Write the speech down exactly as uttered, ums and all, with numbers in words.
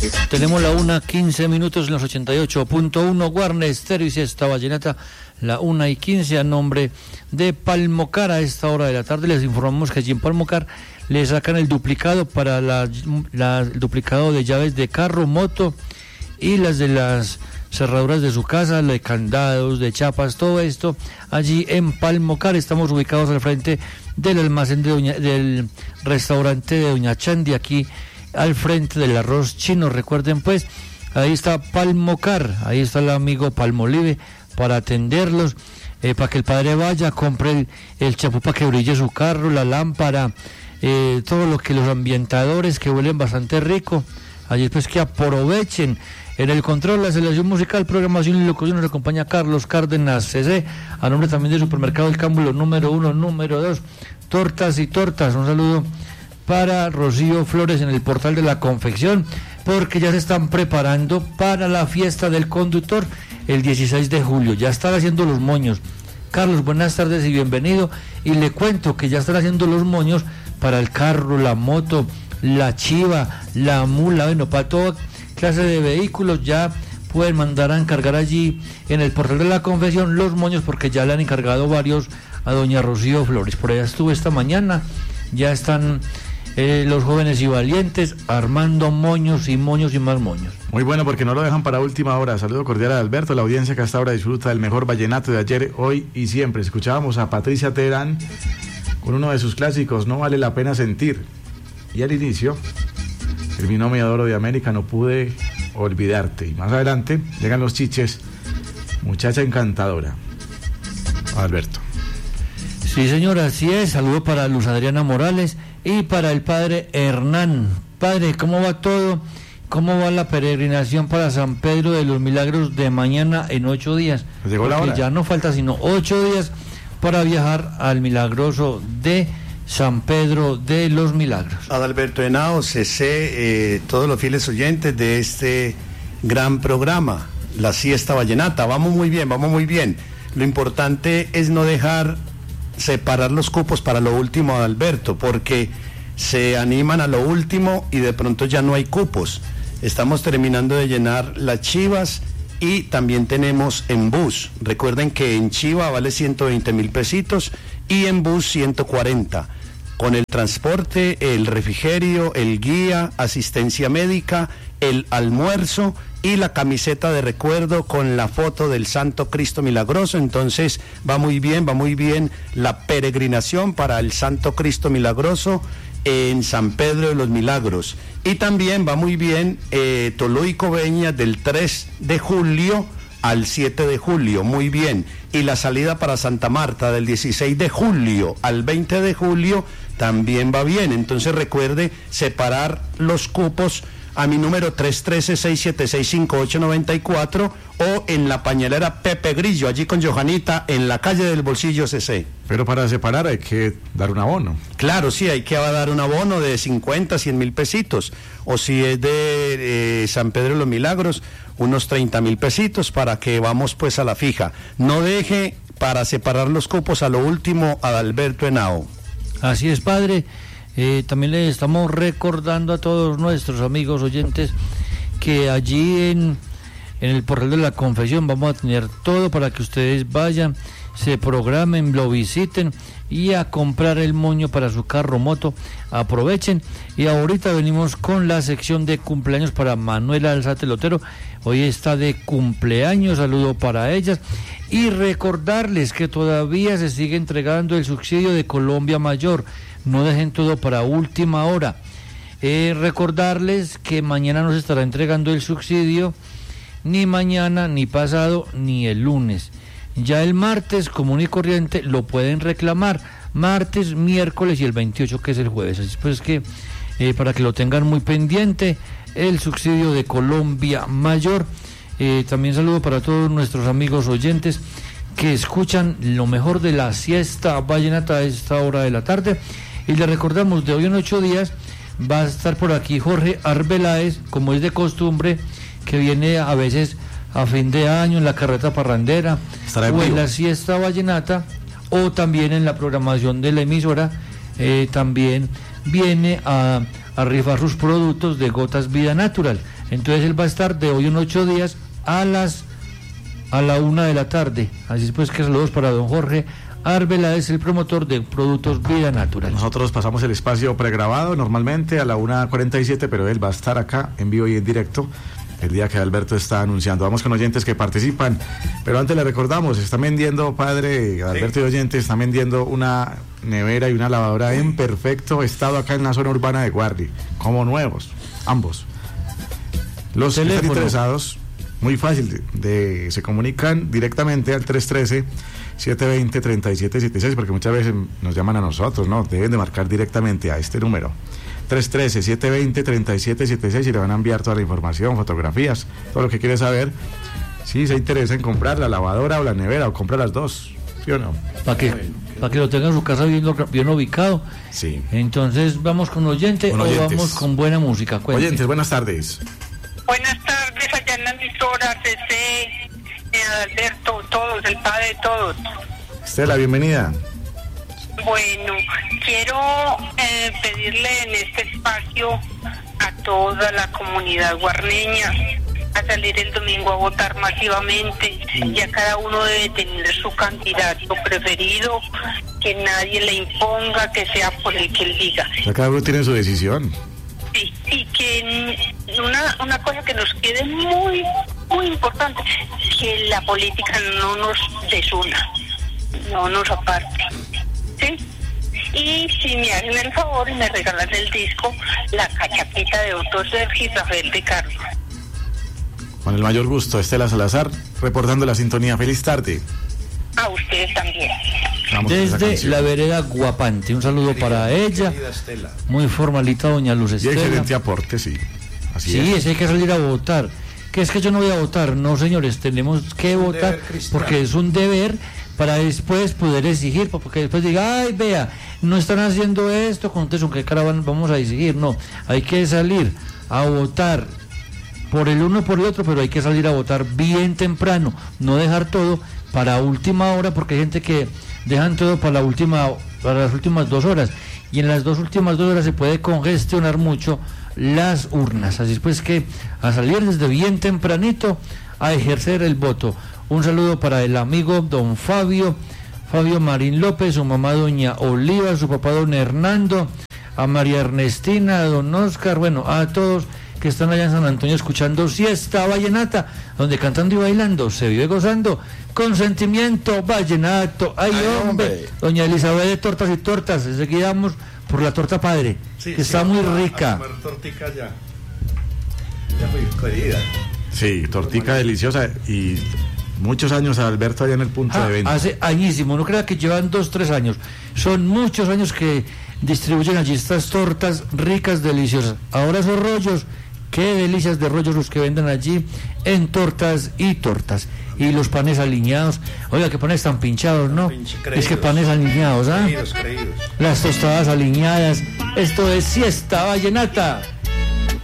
Tenemos la una, quince minutos en los ochenta y ocho punto uno, Guarne Estéreo y Siesta Vallenata, la una y quince, a nombre de Palmocar. A esta hora de la tarde les informamos que allí en Palmocar le sacan el duplicado para la, la, el duplicado de llaves de carro, moto y las de las cerraduras de su casa, de candados, de chapas, todo esto allí en Palmocar. Estamos ubicados al frente del almacén de Doña, del restaurante de Doña Chandy, aquí al frente del arroz chino. Recuerden pues, ahí está Palmocar, ahí está el amigo Palmolive para atenderlos, eh, para que el padre vaya, compre el, el chapú para que brille su carro, la lámpara, eh, todo lo que los ambientadores que huelen bastante rico. Allí pues que aprovechen. En el control, la selección musical, programación y locución nos acompaña Carlos Cárdenas C C, a nombre también del Supermercado El Cámbulo número uno, número dos, Tortas y Tortas. Un saludo para Rocío Flores en el portal de la confección, porque ya se están preparando para la fiesta del conductor el dieciséis de julio, ya están haciendo los moños. Carlos, buenas tardes y bienvenido, y le cuento que ya están haciendo los moños para el carro, la moto, la chiva, la mula, bueno, para toda clase de vehículos. Ya pueden mandar a encargar allí en el portal de la confección los moños, porque ya le han encargado varios a doña Rocío Flores. Por allá estuve esta mañana, ya están Eh, los jóvenes y valientes armando moños y moños y más moños. Muy bueno, porque no lo dejan para última hora. Saludo cordial a Alberto, la audiencia que hasta ahora disfruta del mejor vallenato de ayer, hoy y siempre. Escuchábamos a Patricia Terán con uno de sus clásicos, No vale la pena sentir. Y al inicio, el binomio de oro de América, No pude olvidarte. Y más adelante llegan los chiches, Muchacha encantadora. Alberto. Sí, señora, así es. Saludo para Luz Adriana Morales y para el padre Hernán. Padre, ¿cómo va todo? ¿Cómo va la peregrinación para San Pedro de los Milagros de mañana en ocho días? Llegó la hora. Ya no falta sino ocho días para viajar al milagroso de San Pedro de los Milagros. Adalberto Henao, C C, eh, todos los fieles oyentes de este gran programa, La Siesta Vallenata. Vamos muy bien, vamos muy bien. Lo importante es no dejar separar los cupos para lo último, Adalberto, porque se animan a lo último y de pronto ya no hay cupos. Estamos terminando de llenar las chivas y también tenemos en bus. Recuerden que en chiva vale ciento veinte mil pesitos y en bus ciento cuarenta. Con el transporte, el refrigerio, el guía, asistencia médica, el almuerzo y la camiseta de recuerdo con la foto del Santo Cristo Milagroso. Entonces va muy bien, va muy bien la peregrinación para el Santo Cristo Milagroso en San Pedro de los Milagros. Y también va muy bien eh, Tolú y Coveñas del tres de julio al siete de julio, muy bien. Y la salida para Santa Marta del dieciséis de julio al veinte de julio también va bien. Entonces recuerde separar los cupos a mi número tres uno tres, seis siete seis, cinco ocho nueve cuatro o en la pañalera Pepe Grillo, allí con Johanita, en la calle del Bolsillo C C. Pero para separar hay que dar un abono. Claro, sí, hay que dar un abono de cincuenta, cien mil pesitos. O si es de eh, San Pedro de los Milagros, unos treinta mil pesitos para que vamos pues a la fija. No deje para separar los cupos a lo último, Adalberto Henao. Así es, padre. Eh, también les estamos recordando a todos nuestros amigos oyentes que allí en, en el portal de la confesión vamos a tener todo para que ustedes vayan, se programen, lo visiten y a comprar el moño para su carro, moto. Aprovechen. Y ahorita venimos con la sección de cumpleaños para Manuela Alzate Lotero. Hoy está de cumpleaños, saludo para ellas. Y recordarles que todavía se sigue entregando el subsidio de Colombia Mayor. No dejen todo para última hora. Eh, recordarles que mañana no se estará entregando el subsidio, ni mañana, ni pasado, ni el lunes. Ya el martes, común y corriente, lo pueden reclamar. Martes, miércoles y el veintiocho, que es el jueves. Así pues que, eh, para que lo tengan muy pendiente, el subsidio de Colombia Mayor. Eh, también saludo para todos nuestros amigos oyentes que escuchan lo mejor de la siesta vallenata a esta hora de la tarde. Y les recordamos, de hoy en ocho días va a estar por aquí Jorge Arbeláez, como es de costumbre, que viene a veces a fin de año en la carreta parrandera, o en la siesta vallenata, o también en la programación de la emisora. Eh, también viene a, a rifar sus productos de Gotas Vida Natural. Entonces él va a estar de hoy en ocho días a las a la una de la tarde. Así pues que saludos para don Jorge Arbela, es el promotor de Productos Vida Natural. Nosotros pasamos el espacio pregrabado normalmente a la una cuarenta y siete, pero él va a estar acá en vivo y en directo el día que Alberto está anunciando. Vamos con oyentes que participan, pero antes le recordamos, están vendiendo, padre Alberto, sí, y oyentes, están vendiendo una nevera y una lavadora en perfecto estado acá en la zona urbana de Guardi, como nuevos, ambos. Los que están interesados, muy fácil, de, de, se comunican directamente al tres uno tres, siete dos cero, tres siete siete seis, porque muchas veces nos llaman a nosotros, ¿no? Deben de marcar directamente a este número, tres uno tres, siete dos cero, tres siete siete seis, y le van a enviar toda la información, fotografías, todo lo que quiere saber, si se interesa en comprar la lavadora o la nevera, o comprar las dos, ¿sí o no? Para que, para que lo tenga en su casa bien, bien ubicado. Sí. Entonces, ¿vamos con oyente con o oyentes. Vamos con buena música? Cuente. Oyentes, buenas tardes. Buenas tardes, allá en la emisora, C C, eh, Alberto, todos, el padre de todos. Estela, bienvenida. Bueno, quiero eh, pedirle en este espacio a toda la comunidad guarneña a salir el domingo a votar masivamente. Ya cada uno debe tener su candidato preferido, que nadie le imponga, que sea por el que él diga. Ya cada uno tiene su decisión. Sí, y que una, una cosa que nos quede muy, muy importante, que la política no nos desuna, no nos aparte, ¿sí? Y si me hacen el favor y me regalan el disco, La Cachapita de Otto Sergio y Rafael de Carlos. Con el mayor gusto, Estela Salazar, reportando la sintonía. Feliz tarde. A ustedes también. Vamos desde la vereda Guapante, un saludo querida, para ella, muy formalita doña Luz Estela. Y excelente aporte, sí. Así sí, es. es, hay que salir a votar. Que es que yo no voy a votar, no señores, tenemos que votar porque es un deber para después poder exigir, porque después diga, ay, vea, no están haciendo esto, contesto, ¿qué cara vamos a exigir? No, hay que salir a votar por el uno por el otro, pero hay que salir a votar bien temprano, no dejar todo para última hora, porque hay gente que dejan todo para la última, para las últimas dos horas, y en las dos últimas dos horas se puede congestionar mucho las urnas. Así es pues que a salir desde bien tempranito a ejercer el voto. Un saludo para el amigo don Fabio, Fabio Marín López, su mamá doña Oliva, su papá don Hernando, a María Ernestina, a don Oscar, bueno, a todos que están allá en San Antonio escuchando Siesta Vallenata, donde cantando y bailando se vive gozando con sentimiento vallenato. Ay, Ay hombre. hombre, doña Elizabeth de Tortas y Tortas, enseguida vamos por la torta padre, sí, que sí, está muy rica. A tortica ya, ya muy querida. Sí, tortica deliciosa y muchos años a Alberto allá en el punto ah, de venta. Hace añísimo, no crea que llevan dos, tres años, son muchos años que distribuyen allí estas tortas ricas, deliciosas. Ahora esos rollos, qué delicias de rollos los que venden allí en Tortas y Tortas. Y los panes aliñados, oiga, qué panes tan pinchados, ¿no? Es que panes aliñados, ¿ah? Creídos, creídos. Las tostadas aliñadas, esto es Siesta Vallenata.